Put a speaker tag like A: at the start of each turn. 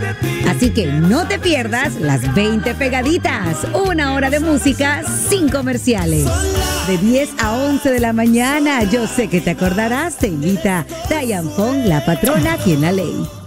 A: Así que no te pierdas las 20 pegaditas, una hora de música sin comerciales. De 10 a 11 de la mañana, yo sé que te acordarás, te invita Diane Fong, la patrona, quien la ley.